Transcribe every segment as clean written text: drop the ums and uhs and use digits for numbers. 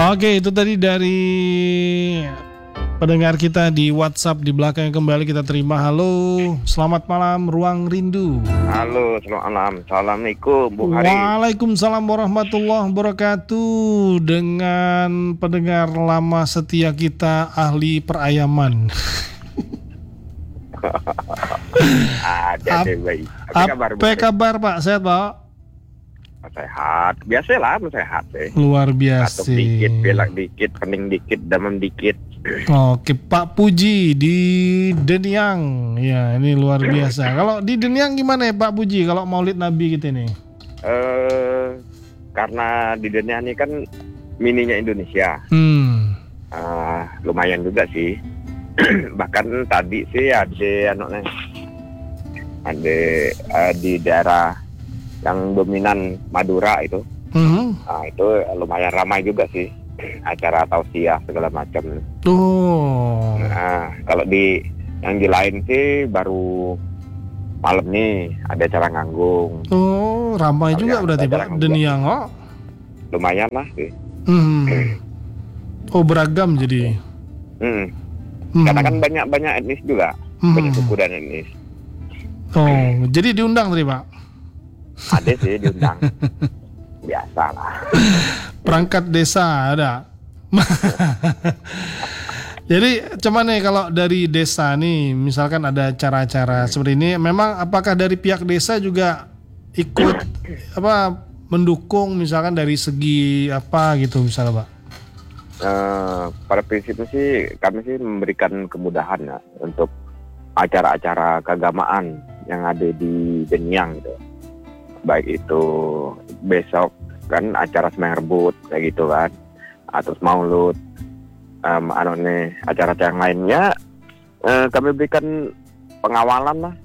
Oke, itu tadi dari pendengar kita di WhatsApp. Di belakang kembali kita terima. Halo, selamat malam Ruang Rindu. Halo, selamat malam. Assalamualaikum Bu Hari. Waalaikumsalam warahmatullahi wabarakatuh. Dengan pendengar lama setia kita, ahli perayaman. Ada deh baik. Apa kabar Pak? Sehat Pak? Sehat. Biasalah, sehat sih. Luar biasa. Batuk dikit, belak dikit, pening dikit, demam dikit. Oke, Pak Puji di Deniang. Ya, ini luar biasa. Kalau di Deniang gimana ya Pak Puji kalau Maulid Nabi gitu nih? Karena di Deniang ini kan mininya Indonesia. Lumayan juga sih. Bahkan tadi sih ada di daerah yang dominan Madura itu. Itu lumayan ramai juga sih. Acara tausiah segala macam. Nah, kalau yang di lain sih baru malam nih ada acara nganggung. Ramai juga berarti Pak Deniang. Lumayan lah sih. Beragam jadi. Karena kan banyak etnis juga, banyak suku dan etnis. Jadi diundang tadi Pak? Ada sih diundang. Biasalah. Perangkat desa ada. Jadi cuman nih kalau dari desa nih, misalkan ada acara-acara seperti ini, memang apakah dari pihak desa juga ikut mendukung misalkan dari segi apa gitu misalnya Pak? Pada prinsipnya sih kami sih memberikan kemudahan ya untuk acara-acara keagamaan yang ada di Deniang gitu. Baik itu besok kan acara sembahyang rebut kayak gitu kan, terus maulud, acara-acara yang lainnya kami berikan pengawalan lah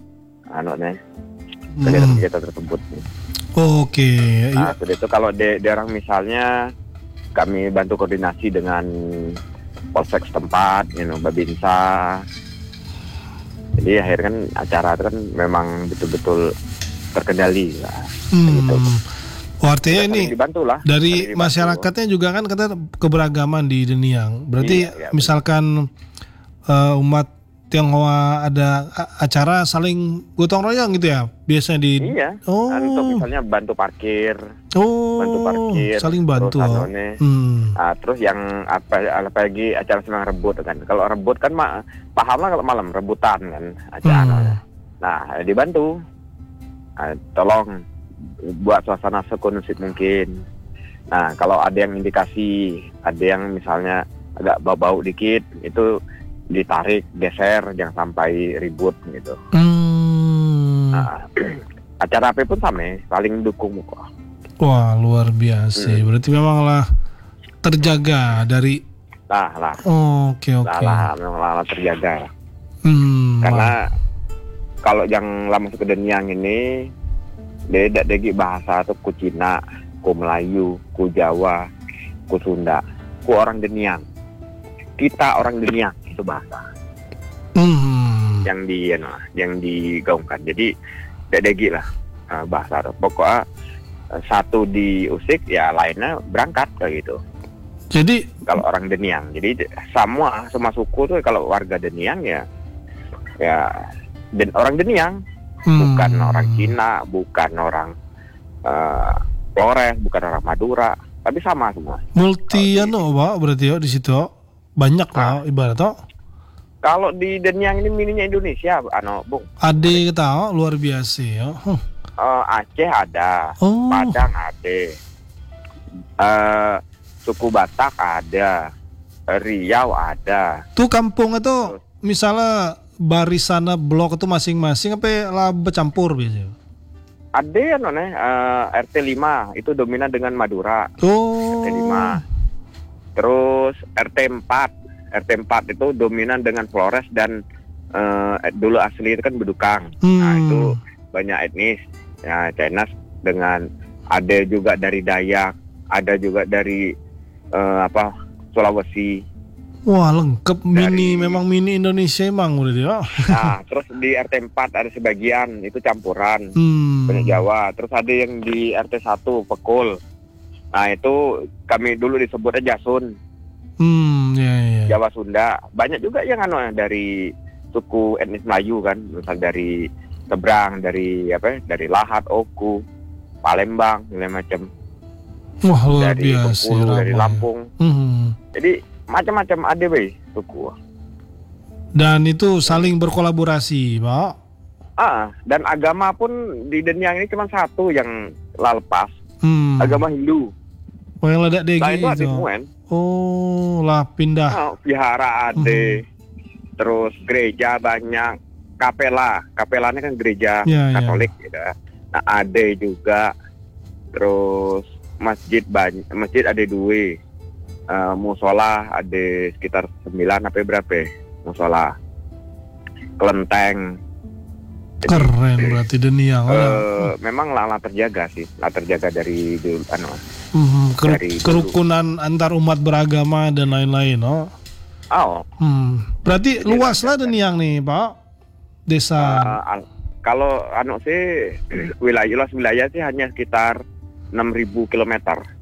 kegiatan tersebut. Oke. Nah, itu kalau di orang misalnya kami bantu koordinasi dengan polsek setempat, Babinsa. Jadi akhirnya kan acara itu kan memang betul-betul terkendali lah. Gitu. Artinya ini dari masyarakatnya juga kan kata keberagaman di Deniang. Berarti misalkan umat Tionghoa ada acara saling gotong royong gitu ya biasanya di. Iya. Untuk misalnya bantu parkir. Saling bantu. Terus yang apa lagi acara sembahyang rebut kan. Kalau rebut kan paham lah kalau malam rebutan kan acara. Nah, dibantu. Tolong buat suasana sekondusif mungkin. Nah, kalau ada yang indikasi, ada yang misalnya agak bau-bau dikit, itu ditarik, geser, jangan sampai ribut gitu. Nah, acara apa pun sama, saling dukung kok. Wah, luar biasa. Berarti memanglah terjaga dari. Oke. Memang terjaga. Karena kalau yang lama masuk ke Deniang ini dia tidak degi bahasa atau ku Cina, ku Melayu, ku Jawa, ku Sunda, ku orang Deniang. Kita orang Deniang itu bahasa. Yang digaungkan. Jadi tidak degi lah bahasa. Pokoknya satu diusik ya lainnya berangkat kayak gitu. Jadi kalau orang Deniang, jadi semua suku tuh kalau warga Deniang ya orang Deniang, bukan orang Cina, bukan orang Flores, bukan orang Madura, tapi sama semua. Multi Pak berarti di situ banyak lah ibaratnya. Kalau di Deniang ini mininya Indonesia, Bung. Ade kita luar biasa ya. Aceh ada, Padang ada, suku Batak ada, Riau ada. Tuh kampung itu misalnya barisan blok itu masing-masing apa lah bercampur biasanya? Ada RT 5 itu dominan dengan Madura. RT 5. Terus RT 4 itu dominan dengan Flores dan dulu asli itu kan Bedukang. Nah, itu banyak etnis. Ya, Chinese dengan ada juga dari Dayak, ada juga dari Sulawesi. Wah, lengkap memang mini Indonesia emang udah dia. Nah, terus di RT 4 ada sebagian itu campuran banyak Jawa. Terus ada yang di RT 1 Pekul. Nah itu kami dulu disebutnya Jasun. Ya. Jawa Sunda. Banyak juga yang dari suku etnis Melayu kan, misal dari seberang, dari Lahat, Oku, Palembang, segala macam. Wah, luar dari biasa. Bengkulu, dari Lampung. Jadi macam-macam ada suku. Dan itu saling berkolaborasi, Pak. Dan agama pun di Deniang ini cuma satu yang lepas. Agama Hindu. Oh, yang ledak degi itu. Ada itu. semua. Oh, lah pindah. Vihara ada. Terus gereja banyak. Kapelanya kan gereja Katolik gitu. Nah, ada juga. Terus masjid ada 2. Musola ada sekitar 9 apa berapa musola. Kelenteng. Keren berarti Deniang. Memang lah terjaga dari dulu kerukunan antar umat beragama dan lain-lain. Berarti luas lah Deniang nih, Pak. Desa. Kalau wilayah sih hanya sekitar 6.000 kilometer.